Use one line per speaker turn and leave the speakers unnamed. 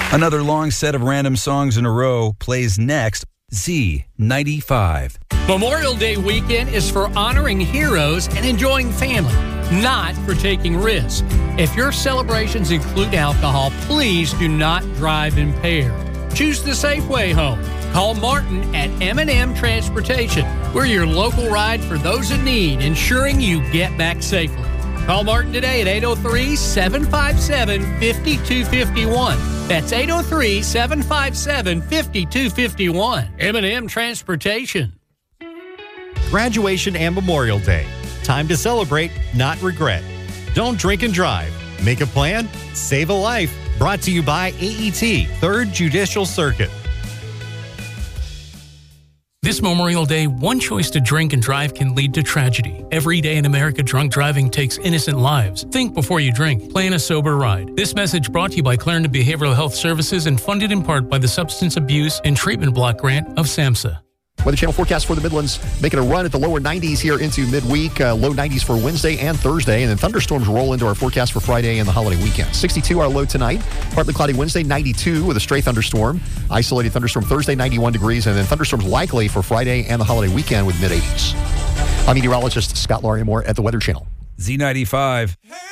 Another long set of random songs in a row plays next. Z95.
Memorial Day weekend is for honoring heroes and enjoying family, not for taking risks. If your celebrations include alcohol, please do not drive impaired. Choose the safe way home. Call Martin at M&M Transportation. We're your local ride for those in need, ensuring you get back safely. Call Martin today at 803-757-5251. That's 803-757-5251. M&M Transportation.
Graduation and Memorial Day. Time to celebrate, not regret. Don't drink and drive. Make a plan, save a life. Brought to you by AET, 3rd Judicial Circuit.
This Memorial Day, one choice to drink and drive can lead to tragedy. Every day in America, drunk driving takes innocent lives. Think before you drink. Plan a sober ride. This message brought to you by Clarendon Behavioral Health Services and funded in part by the Substance Abuse and Treatment Block Grant of SAMHSA.
Weather Channel forecast for the Midlands, making a run at the lower 90s here into midweek, low 90s for Wednesday and Thursday, and then thunderstorms roll into our forecast for Friday and the holiday weekend. 62 our low tonight, partly cloudy Wednesday, 92 with a stray thunderstorm, isolated thunderstorm Thursday, 91 degrees, and then thunderstorms likely for Friday and the holiday weekend with mid-80s. I'm meteorologist Scott Larimore at the Weather Channel.
Z95.